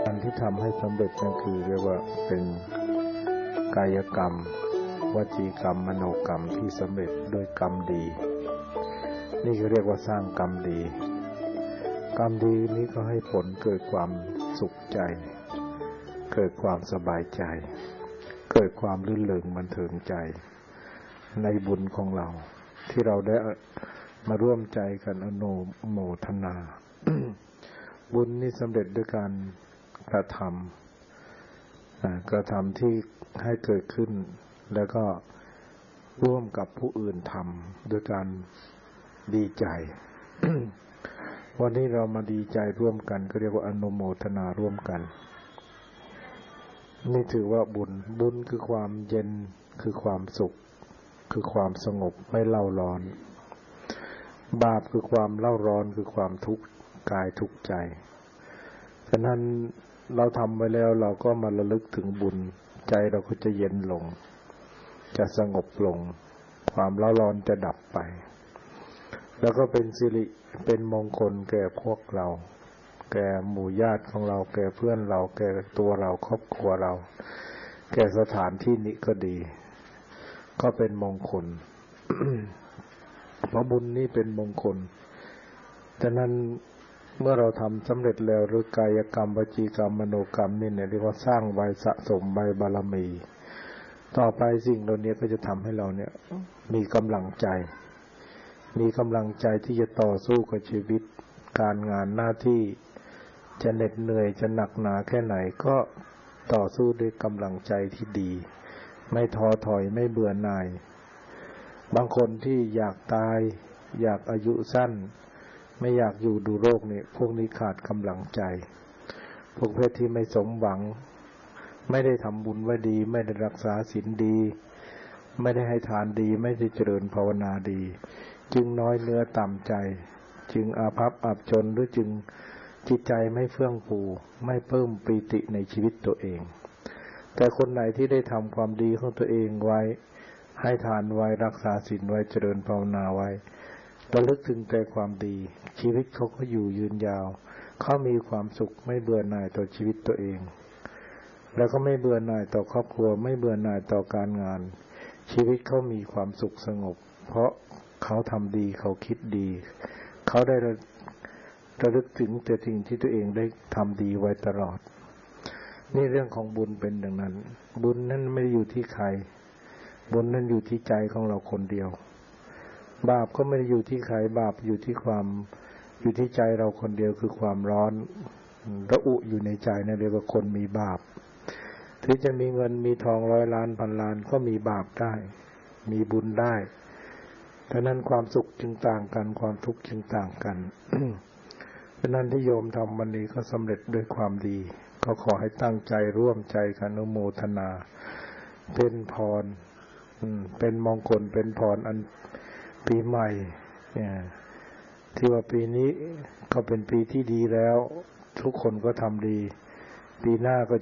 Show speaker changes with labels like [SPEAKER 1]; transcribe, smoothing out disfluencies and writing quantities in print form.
[SPEAKER 1] อันที่ทำให้สำเร็จนั่นคือเรียกว่าเป็นกายกรรมวจีกรรมมโนกรรมที่สำเร็จโดยกรรมดีนี่ก็เรียกว่าสร้างกรรมดีกรรมดีนี้ก็ให้ผลเกิดความสุขใจเกิดความสบายใจเกิดความลื่นเริงบันเทิงใจในบุญของเราที่เราได้มาร่วมใจกันอนุโมทนา บุญนี้สำเร็จด้วยการกระทำที่ให้เกิดขึ้นแล้วก็ร่วมกับผู้อื่นทำด้วยการดีใจ วันนี้เรามาดีใจร่วมกันก็เรียกว่าอนุโมทนาร่วมกันนี่ถือว่าบุญคือความเย็นคือความสุขคือความสงบไม่เล่าร้อนบาปคือความเล่าร้อนคือความทุกข์กายทุกข์ใจฉะนั้นเราทำไว้แล้วเราก็มาระลึกถึงบุญใจเราก็จะเย็นลงจะสงบลงความเล่าร้อนจะดับไปแล้วก็เป็นสิริเป็นมงคลแก่พวกเราแก่หมู่ญาติของเราแก่เพื่อนเราแก่ตัวเราครอบครัวเราแก่สถานที่นี้ก็ดีก็เป็นมงคล เพราะบุญนี้เป็นมงคลฉะนั้นเมื่อเราทำสำเร็จแล้วหรือกายกรรมวจีกรรมมโนกรรมนี่เนี่ยเรียกว่าสร้างใบสะสมใบบารมีต่อไปสิ่งเหล่านี้ก็จะทำให้เราเนี่ยมีกำลังใจที่จะต่อสู้กับชีวิตการงานหน้าที่จะเหน็ดเหนื่อยจะหนักหนาแค่ไหนก็ต่อสู้ด้วยกำลังใจที่ดีไม่ท้อถอยไม่เบื่อหน่ายบางคนที่อยากตายอยากอายุสั้นไม่อยากอยู่ดูโรคนี่พวกนี้ขาดกำลังใจพวกเพศที่ไม่สมหวังไม่ได้ทำบุญไว้ดีไม่ได้รักษาศีลดีไม่ได้ให้ทานดีไม่ได้เจริญภาวนาดีจึงน้อยเนื้อต่ำใจจึงอาภัพอับจนหรือจึงจิตใจไม่เฟื่องฟูไม่เพิ่มปีติในชีวิตตัวเองแต่คนไหนที่ได้ทำความดีของตัวเองไว้ให้ทานไว้รักษาศีลไว้เจริญภาวนาไว้ระลึกถึงแต่ความดีชีวิตเขาก็อยู่ยืนยาวเขามีความสุขไม่เบื่อหน่ายต่อชีวิตตัวเองแล้วก็ไม่เบื่อหน่ายต่อครอบครัวไม่เบื่อหน่ายต่อการงานชีวิตเขามีความสุขสงบเพราะเขาทำดีเขาคิดดีเขาได้ระลึกถึงแต่สิ่งที่ตัวเองได้ทำดีไว้ตลอดนี่เรื่องของบุญเป็นดังนั้นบุญนั้นไม่ได้อยู่ที่ใครบุญนั้นอยู่ที่ใจของเราคนเดียวบาปก็ไม่ได้อยู่ที่ใครบาปอยู่ที่ใจเราคนเดียวคือความร้อนระอุอยู่ในใจนั่นเรียกว่าคนมีบาปที่จะมีเงินมีทองร้อยล้านพันล้านก็มีบาปได้มีบุญได้ฉะนั้นความสุขจึงต่างกันความทุกข์จึงต่างกัน ฉะนั้นที่โยมทำวันนี้ก็สำเร็จด้วยความดีก็ขอให้ตั้งใจร่วมใจกันอนุโมทนาเป็นพรเป็นมงคลเป็นพรอันปีใหม่ที่ว่าปีนี้ก็เป็นปีที่ดีแล้วทุกคนก็ทำดีปีหน้าก็